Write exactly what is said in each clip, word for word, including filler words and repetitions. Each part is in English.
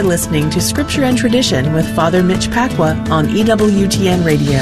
are listening to Scripture and Tradition with Father Mitch Pacwa on E W T N Radio.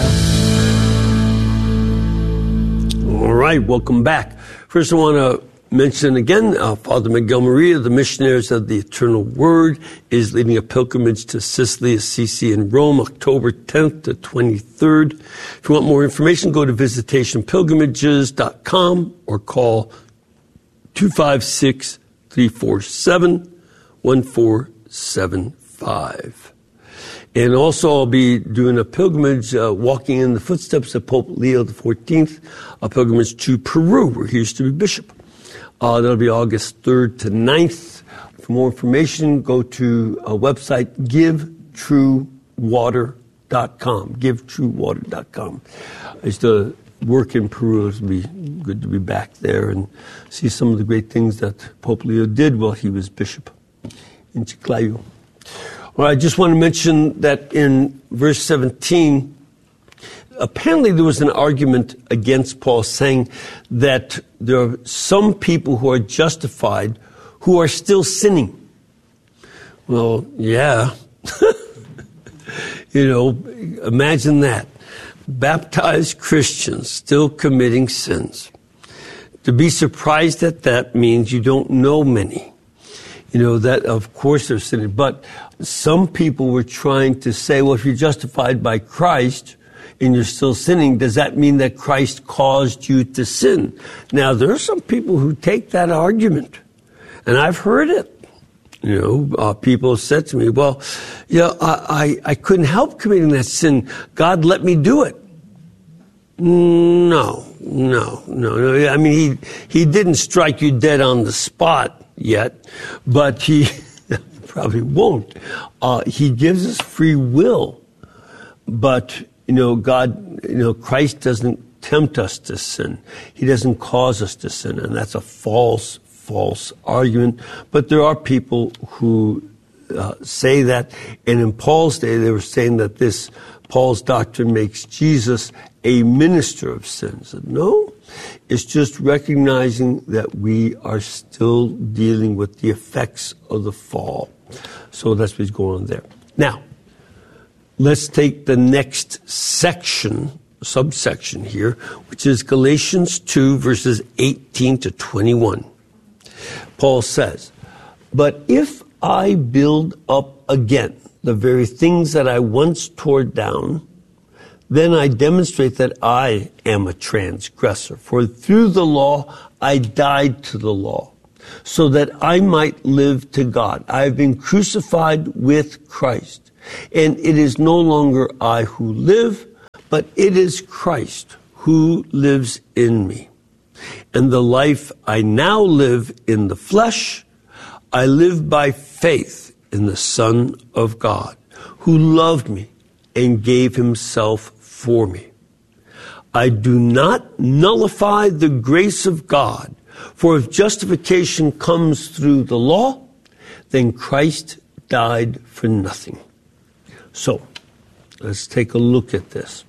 All right, welcome back. First, I want to mention again, uh, Father Miguel Maria, the Missionaries of the Eternal Word, is leading a pilgrimage to Sicily, Assisi, and Rome, October tenth to twenty-third. If you want more information, go to visitation pilgrimages dot com or call two five six, three four seven, one four seven five. And also I'll be doing a pilgrimage, uh, walking in the footsteps of Pope Leo the fourteenth, a pilgrimage to Peru, where he used to be bishop. Uh, that'll be August third to ninth. For more information, go to a website, give true water dot com, give true water dot com. I used to work in Peru. It would be good to be back there and see some of the great things that Pope Leo did while he was bishop in Chiclayo. Well, I just want to mention that in verse seventeen, apparently there was an argument against Paul saying that there are some people who are justified who are still sinning. Well, yeah. You know, imagine that. Baptized Christians still committing sins. To be surprised at that means you don't know many. You know, that of course they're sinning. But some people were trying to say, well, if you're justified by Christ and you're still sinning, does that mean that Christ caused you to sin? Now, there are some people who take that argument, and I've heard it. You know, uh, people said to me, well, yeah, I, I, I couldn't help committing that sin. God let me do it. No, no, no, no. I mean, he, he didn't strike you dead on the spot yet, but he probably won't. Uh, he gives us free will, but, you know, God, you know, Christ doesn't tempt us to sin. He doesn't cause us to sin, and that's a false false argument, but there are people who uh, say that, and in Paul's day they were saying that this Paul's doctrine makes Jesus a minister of sins. No, it's just recognizing that we are still dealing with the effects of the fall. So that's what's going on there. Now, let's take the next section, subsection here, which is Galatians two, verses eighteen to twenty-one. Paul says, but if I build up again the very things that I once tore down, then I demonstrate that I am a transgressor. For through the law I died to the law, so that I might live to God. I have been crucified with Christ, and it is no longer I who live, but it is Christ who lives in me. And the life I now live in the flesh, I live by faith in the Son of God, who loved me and gave himself for me. I do not nullify the grace of God, for if justification comes through the law, then Christ died for nothing. So, let's take a look at this.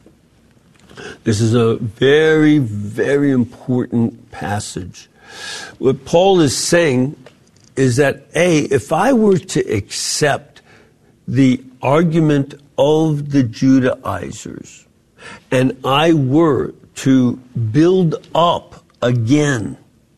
This is a very, very important passage. What Paul is saying is that, A, if I were to accept the argument of the Judaizers, and I were to build up again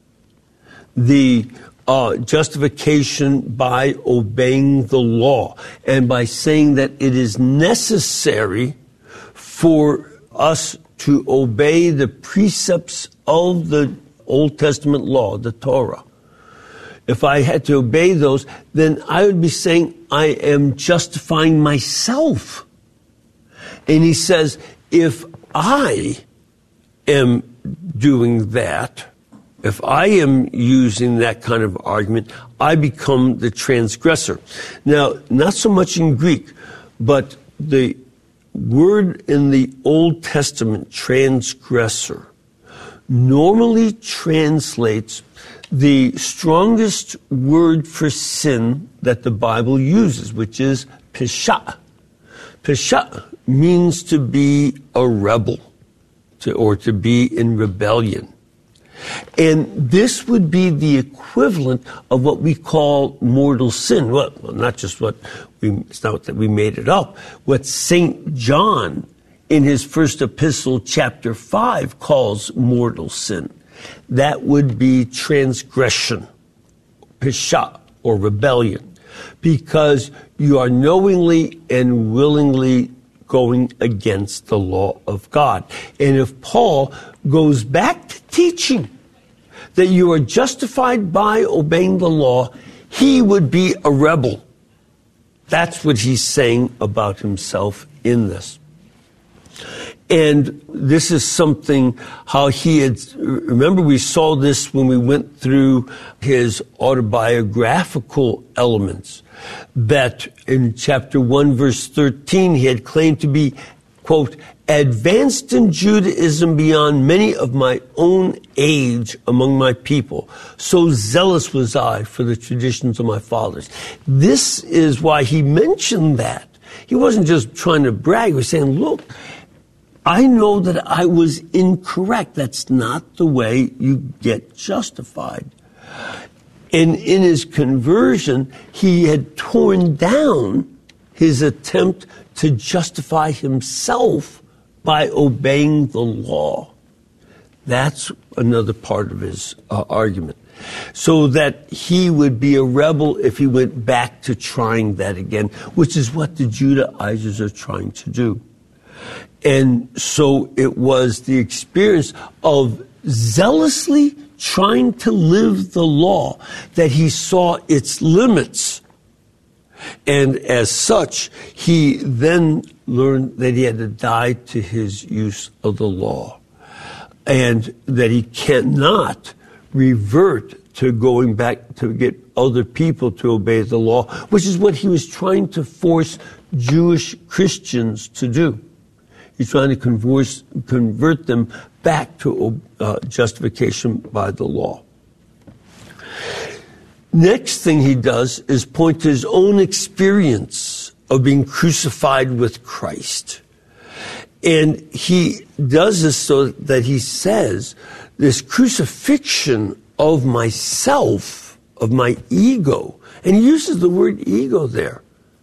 the uh, justification by obeying the law, and by saying that it is necessary for us to obey the precepts of the Old Testament law, the Torah. If I had to obey those, then I would be saying I am justifying myself. And he says, if I am doing that, if I am using that kind of argument, I become the transgressor. Now, not so much in Greek, but the word in the Old Testament, transgressor, normally translates the strongest word for sin that the Bible uses, which is pesha. Pesha means to be a rebel, to, or to be in rebellion. And this would be the equivalent of what we call mortal sin. Well, not just what we, it's not that we made it up. What Saint John in his first epistle, chapter five, calls mortal sin. That would be transgression, pesha, or rebellion, because you are knowingly and willingly going against the law of God. And if Paul goes back to teaching that you are justified by obeying the law, he would be a rebel. That's what he's saying about himself in this. And this is something how he had, remember we saw this when we went through his autobiographical elements, that in chapter one, verse thirteen, he had claimed to be, quote, advanced in Judaism beyond many of my own age among my people. So zealous was I for the traditions of my fathers. This is why he mentioned that. He wasn't just trying to brag. He was saying, look, I know that I was incorrect. That's not the way you get justified. And in his conversion, he had torn down his attempt to justify himself by obeying the law. That's another part of his uh, argument. So that he would be a rebel if he went back to trying that again, which is what the Judaizers are trying to do. And so it was the experience of zealously trying to live the law that he saw its limits. And as such, he then learned that he had to die to his use of the law, and that he cannot revert to going back to get other people to obey the law, which is what he was trying to force Jewish Christians to do. He's trying to converse, convert them back to uh, justification by the law. Next thing he does is point to his own experience of being crucified with Christ. And he does this so that he says, this crucifixion of myself, of my ego, and he uses the word ego there.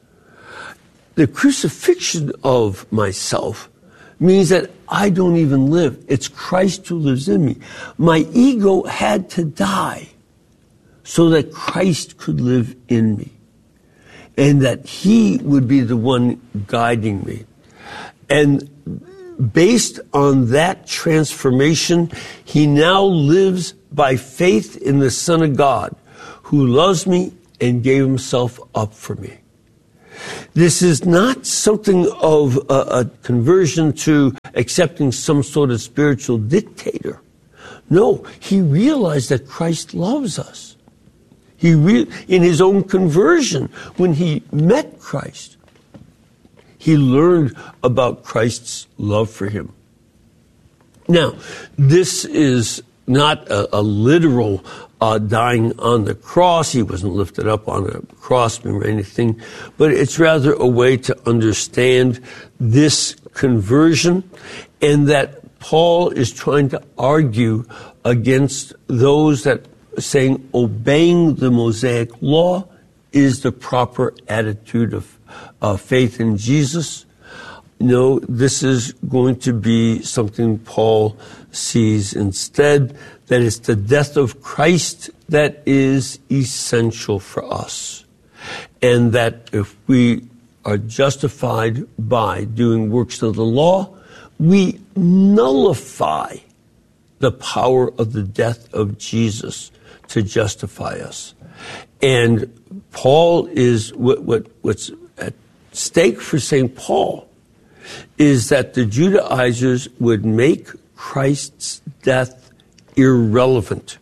The crucifixion of myself means that I don't even live. It's Christ who lives in me. My ego had to die so that Christ could live in me, and that he would be the one guiding me. And based on that transformation, he now lives by faith in the Son of God, who loves me and gave himself up for me. This is not something of a, a conversion to accepting some sort of spiritual dictator. No, he realized that Christ loves us. He re- in his own conversion, when he met Christ, he learned about Christ's love for him. Now, this is not a, a literal uh, dying on the cross. He wasn't lifted up on a cross or anything, but it's rather a way to understand this conversion, and that Paul is trying to argue against those that are saying obeying the Mosaic law is the proper attitude of uh, faith in Jesus. No, this is going to be something Paul sees instead, that it's the death of Christ that is essential for us. And that if we are justified by doing works of the law, we nullify the power of the death of Jesus to justify us. And Paul is, what, what what's at stake for Saint Paul is that the Judaizers would make Christ's death irrelevant.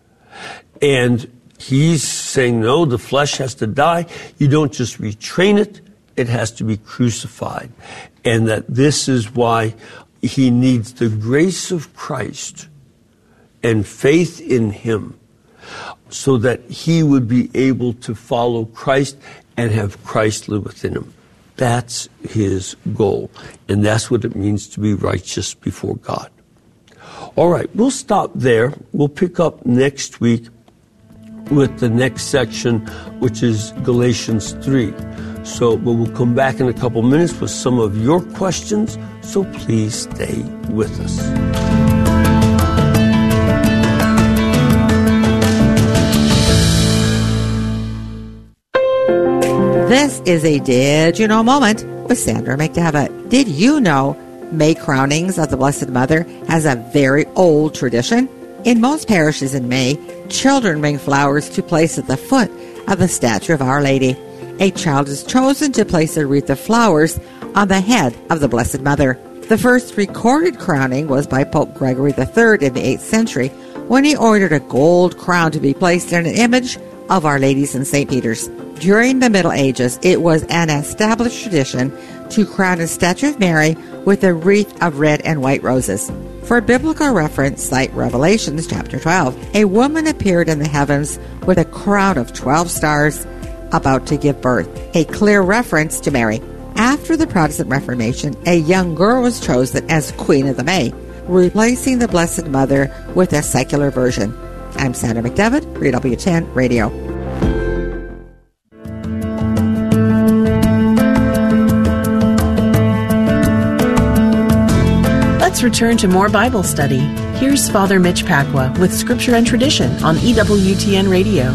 And he's saying, no, the flesh has to die. You don't just retrain it. It has to be crucified. And that this is why he needs the grace of Christ and faith in him so that he would be able to follow Christ and have Christ live within him. That's his goal. And that's what it means to be righteous before God. All right, we'll stop there. We'll pick up next week with the next section, which is Galatians three. So, but we'll come back in a couple minutes with some of your questions, so please stay with us. This is a Did You Know moment with Sandra McDevitt. Did you know May crownings of the Blessed Mother has a very old tradition? In most parishes in May, children bring flowers to place at the foot of the statue of Our Lady. A child is chosen to place a wreath of flowers on the head of the Blessed Mother. The first recorded crowning was by Pope Gregory the Third in the eighth century, when he ordered a gold crown to be placed in an image of Our Lady's in Saint Peter's. During the Middle Ages, it was an established tradition to crown a statue of Mary with a wreath of red and white roses. For biblical reference, cite Revelations chapter twelve. A woman appeared in the heavens with a crown of twelve stars, about to give birth, a clear reference to Mary. After the Protestant Reformation, a young girl was chosen as Queen of the May, replacing the Blessed Mother with a secular version. I'm Sandra McDevitt, three W ten Radio. Let's return to more Bible study. Here's Father Mitch Pacwa with Scripture and Tradition on E W T N Radio.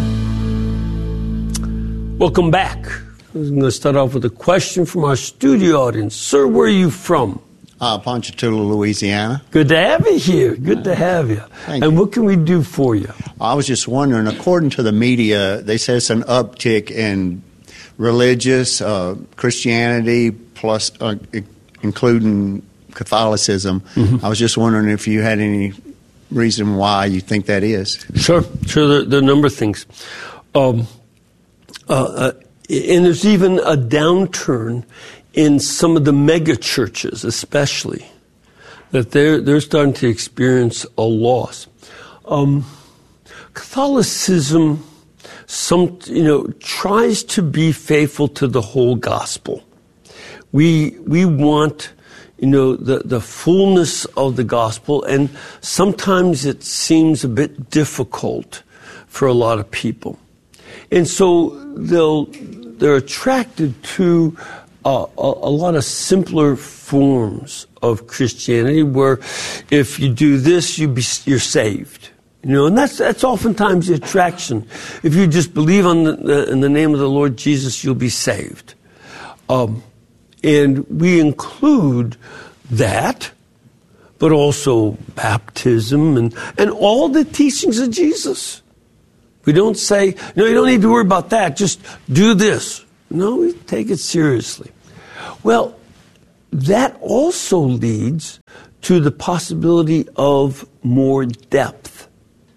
Welcome back. I'm going to start off with a question from our studio audience. Sir, where are you from? Uh, Ponchatoula, Louisiana. Good to have you here. Good to have you. Thank and you. What can we do for you? I was just wondering, according to the media, they say it's an uptick in religious, uh, Christianity, plus uh, including Catholicism. Mm-hmm. I was just wondering if you had any reason why you think that is. Sure. Sure, there, there are a number of things. Um, uh, uh, and there's even a downturn in some of the mega churches, especially, that they're they're starting to experience a loss. Um, Catholicism, some you know, tries to be faithful to the whole gospel. We we want, you know, the the fullness of the gospel, and sometimes it seems a bit difficult for a lot of people, and so they'll they're attracted to Uh, a, a lot of simpler forms of Christianity, where if you do this, you be, you're saved. You know, and that's that's oftentimes the attraction. If you just believe on the, the, in the name of the Lord Jesus, you'll be saved. Um, and we include that, but also baptism and and all the teachings of Jesus. We don't say, no, you don't need to worry about that. Just do this. No, we take it seriously. Well, that also leads to the possibility of more depth.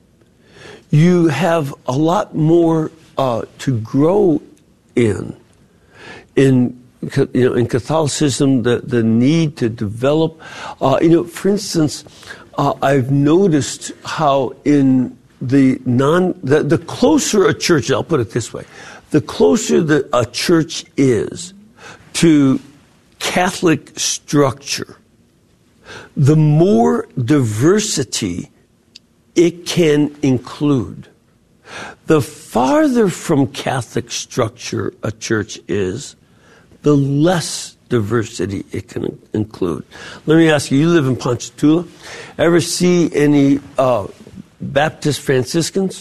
You have a lot more uh, to grow in. In you know, in Catholicism, the, the need to develop. Uh, you know, for instance, uh, I've noticed how in the non the, the closer a church, I'll put it this way, the closer the, a church is to Catholic structure, the more diversity it can include. The farther from Catholic structure a church is, the less diversity it can include. Let me ask you, you live in Ponchatoula. Ever see any uh, Baptist Franciscans?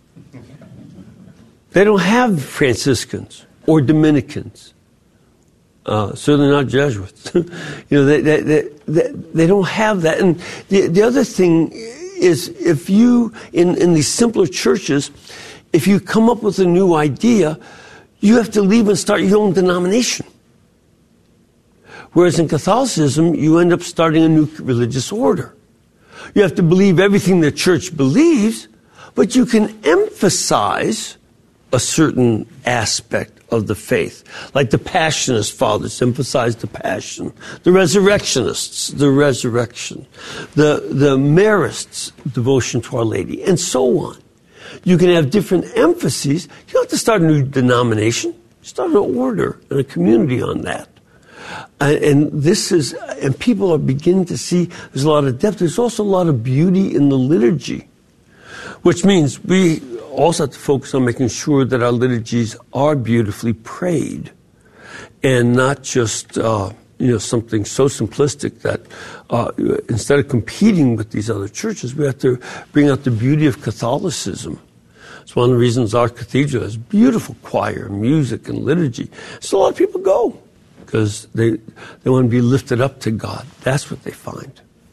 They don't have Franciscans or Dominicans. Uh, certainly not Jesuits. you know, they, they, they, they, they don't have that. And the, the other thing is, if you, in, in these simpler churches, if you come up with a new idea, you have to leave and start your own denomination. Whereas in Catholicism, you end up starting a new religious order. You have to believe everything the church believes, but you can emphasize a certain aspect of the faith. Like the Passionist fathers emphasized the passion. The Resurrectionists, the resurrection. The, the Marists, devotion to Our Lady, and so on. You can have different emphases. You don't have to start a new denomination. Start an order and a community on that. And, and this is, and people are beginning to see there's a lot of depth. There's also a lot of beauty in the liturgy, which means we also have to focus on making sure that our liturgies are beautifully prayed and not just, uh, you know, something so simplistic that uh, instead of competing with these other churches, we have to bring out the beauty of Catholicism. It's one of the reasons our cathedral has beautiful choir, music, and liturgy. So a lot of people go because they they want to be lifted up to God. That's what they find.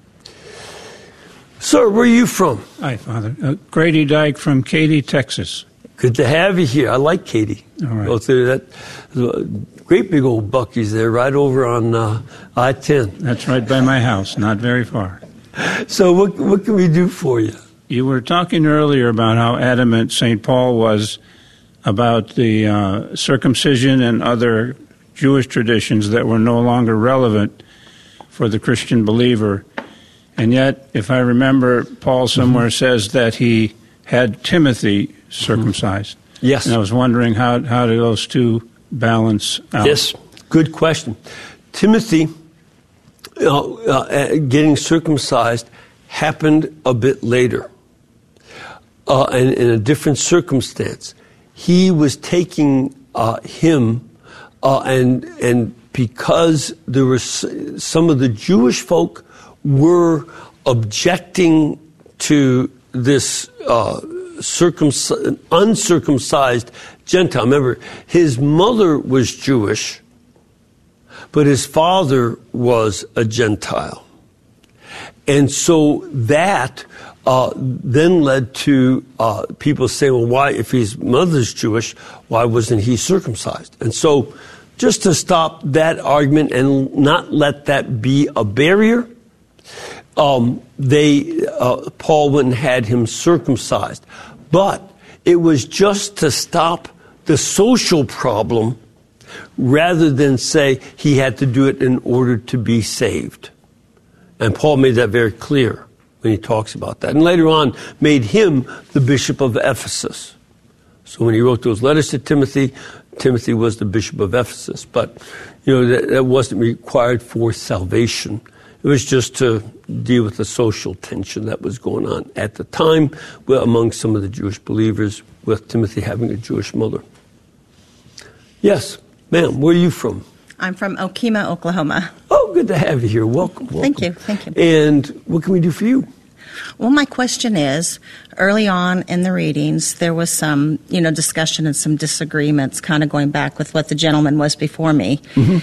Sir, where are you from? Hi, Father. Uh, Grady Dyke from Katy, Texas. Good to have you here. I like Katy. All right. Go through that. Uh, great big old Buc-ee's there, right over on uh, I ten. That's right by my house, not very far. So what what can we do for you? You were talking earlier about how adamant Saint Paul was about the uh, circumcision and other Jewish traditions that were no longer relevant for the Christian believer. And yet, if I remember, Paul somewhere mm-hmm. says that he had Timothy circumcised. Mm-hmm. Yes. And I was wondering how, how do those two balance out? Yes, good question. Timothy uh, uh, getting circumcised happened a bit later. Uh, and in a different circumstance. He was taking uh, him, uh, and and because there were some of the Jewish folk were objecting to this uh, circumc- uncircumcised Gentile. Remember, his mother was Jewish, but his father was a Gentile. And so that uh, then led to uh, people saying, well, why, if his mother's Jewish, why wasn't he circumcised? And so just to stop that argument and not let that be a barrier, um, they uh, Paul went and had him circumcised. But it was just to stop the social problem rather than say he had to do it in order to be saved. And Paul made that very clear when he talks about that. And later on, made him the bishop of Ephesus. So when he wrote those letters to Timothy, Timothy was the bishop of Ephesus. But, you know, that, that wasn't required for salvation. It was just to deal with the social tension that was going on at the time among some of the Jewish believers, with Timothy having a Jewish mother. Yes, ma'am, where are you from? I'm from Okemah, Oklahoma. Oh, good to have you here. Welcome, welcome. Thank you, thank you. And what can we do for you? Well, my question is, early on in the readings, there was some, you know, discussion and some disagreements kind of going back with what the gentleman was before me. Mm-hmm.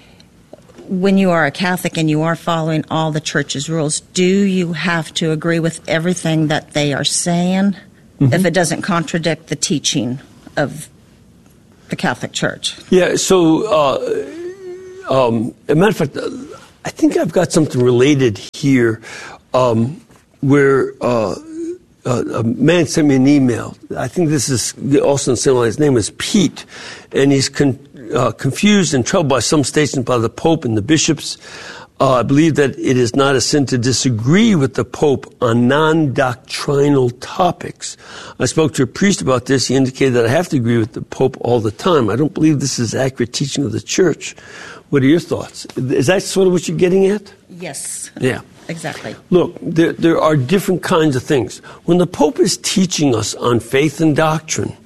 When you are a Catholic and you are following all the church's rules, do you have to agree with everything that they are saying mm-hmm. if it doesn't contradict the teaching of the Catholic Church? Yeah, so... Uh, Um, as a matter of fact, I think I've got something related here um, where uh, uh, a man sent me an email. I think this is also in the same line. His name is Pete, and he's con- uh, confused and troubled by some statements by the Pope and the bishops. Uh, I believe that it is not a sin to disagree with the Pope on non-doctrinal topics. I spoke to a priest about this. He indicated that I have to agree with the Pope all the time. I don't believe this is accurate teaching of the Church. What are your thoughts? Is that sort of what you're getting at? Yes. Yeah. Exactly. Look, there, there are different kinds of things. When the Pope is teaching us on faith and doctrine,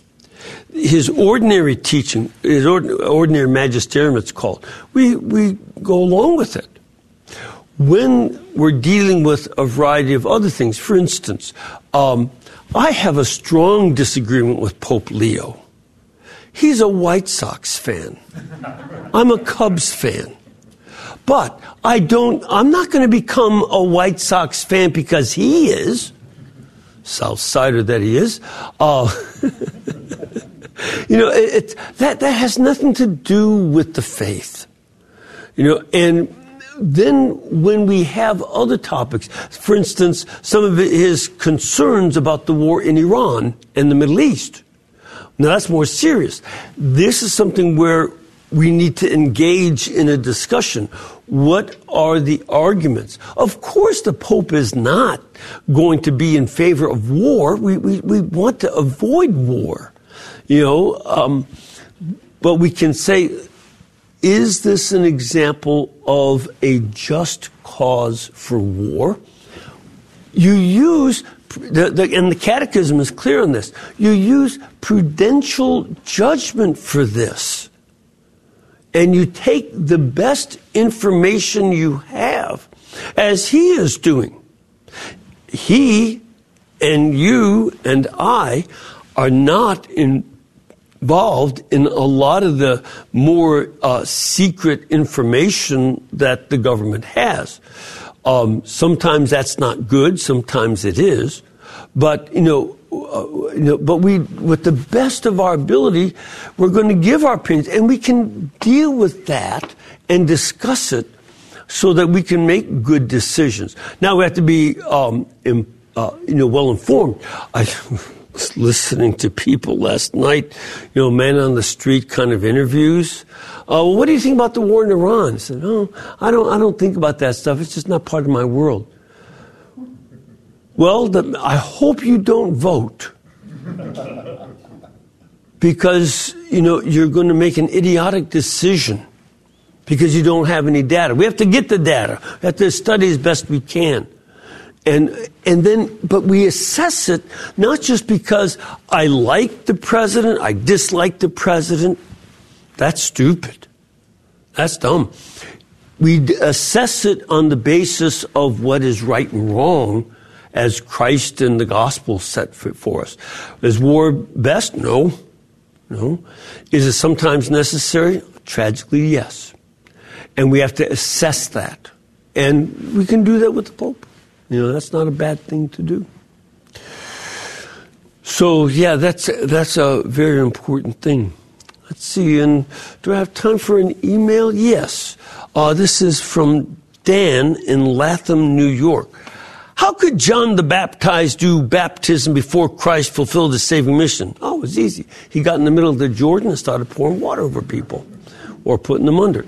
his ordinary teaching, his ordinary magisterium, it's called, we, we go along with it. When we're dealing with a variety of other things, for instance, um, I have a strong disagreement with Pope Leo. He's a White Sox fan. I'm a Cubs fan. But I don't, I'm not going to become a White Sox fan because he is, South Sider that he is. Uh, you know, it, it, that, that has nothing to do with the faith. You know, and then when we have other topics, for instance, some of his concerns about the war in Iran and the Middle East. Now, that's more serious. This is something where we need to engage in a discussion. What are the arguments? Of course, the Pope is not going to be in favor of war. We we, we want to avoid war, you know. Um, but we can say, is this an example of a just cause for war? You use, the, the, and the Catechism is clear on this, you use prudential judgment for this. And you take the best information you have, as he is doing. He and you and I are not involved in a lot of the more uh, secret information that the government has. Um, sometimes that's not good, sometimes it is. But, you know, uh, you know, but we, with the best of our ability, we're going to give our opinions, and we can deal with that and discuss it so that we can make good decisions. Now we have to be, um, in, uh, you know, well informed. I was listening to people last night, you know, man on the street kind of interviews. Uh, well, what do you think about the war in Iran? I said, oh, I don't, I don't think about that stuff. It's just not part of my world. Well, the, I hope you don't vote because, you know, you're going to make an idiotic decision because you don't have any data. We have to get the data. We have to study as best we can. And and then, but we assess it not just because I like the president, I dislike the president. That's stupid. That's dumb. We assess it on the basis of what is right and wrong, as Christ and the gospel set for us. Is war best? No. No. Is it sometimes necessary? Tragically, yes. And we have to assess that. And we can do that with the Pope. You know, that's not a bad thing to do. So, yeah, that's that's a very important thing. Let's see, and do I have time for an email? Yes. Uh, this is from Dan in Latham, New York. How could John the Baptist do baptism before Christ fulfilled his saving mission? Oh, it was easy. He got in the middle of the Jordan and started pouring water over people or putting them under.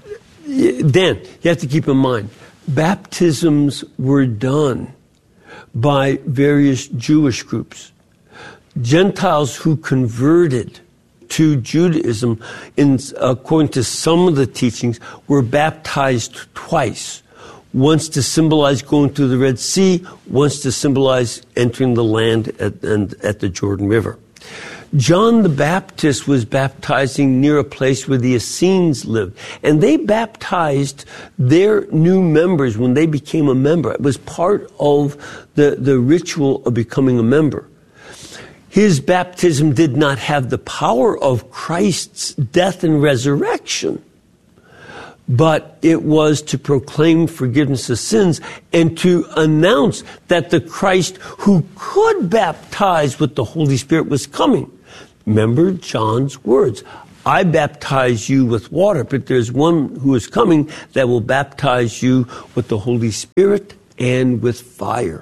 Dan, you have to keep in mind, baptisms were done by various Jewish groups. Gentiles who converted to Judaism, in, according to some of the teachings, were baptized twice. Once to symbolize going through the Red Sea, once to symbolize entering the land at, and, at the Jordan River. John the Baptist was baptizing near a place where the Essenes lived. And they baptized their new members when they became a member. It was part of the, the ritual of becoming a member. His baptism did not have the power of Christ's death and resurrection, but it was to proclaim forgiveness of sins and to announce that the Christ who could baptize with the Holy Spirit was coming. Remember John's words, I baptize you with water, but there's one who is coming that will baptize you with the Holy Spirit and with fire.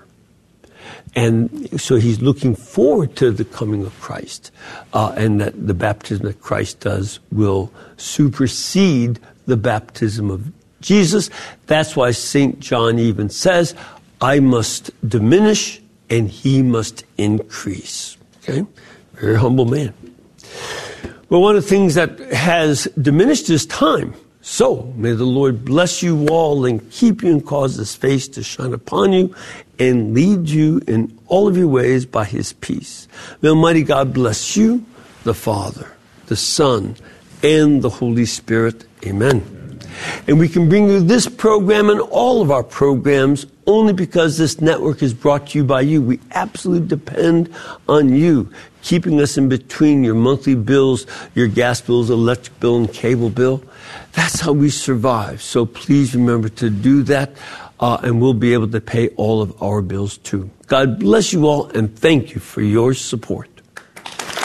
And so he's looking forward to the coming of Christ, uh, and that the baptism that Christ does will supersede the baptism of Jesus. That's why Saint John even says, I must diminish and he must increase. Okay? Very humble man. Well, one of the things that has diminished is time. So, may the Lord bless you all and keep you and cause his face to shine upon you and lead you in all of your ways by his peace. May Almighty God bless you, the Father, the Son, and the Holy Spirit. Amen. And we can bring you this program and all of our programs only because this network is brought to you by you. We absolutely depend on you, keeping us in between your monthly bills, your gas bills, electric bill, and cable bill. That's how we survive. So please remember to do that, uh, and we'll be able to pay all of our bills too. God bless you all, and thank you for your support.